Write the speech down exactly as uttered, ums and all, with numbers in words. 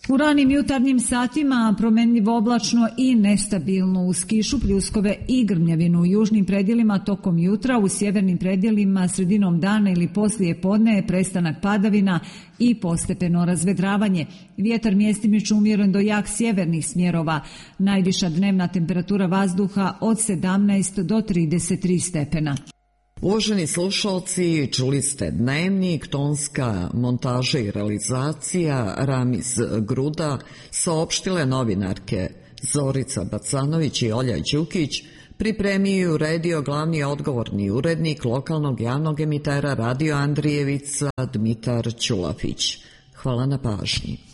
U ranim jutarnjim satima promenljivo oblačno i nestabilno uz kišu, pljuskove i grmljavinu u južnim predjelima tokom jutra, u sjevernim predjelima sredinom dana ili poslije podne prestanak padavina i postepeno razvedravanje. Vjetar mjestimično umjeren do jak sjevernih smjerova. Najviša dnevna temperatura vazduha od sedamnaest do trideset tri stepena. Uvaženi slušalci, čuli ste Dnevnik, tonska montaža i realizacija Ramiz Gruda, saopštile novinarke Zorica Bacanović i Olja Đukić, pripremio i uredio glavni odgovorni urednik lokalnog javnog emitera Radio Andrijevica Dmitar Ćulafić. Hvala na pažnji.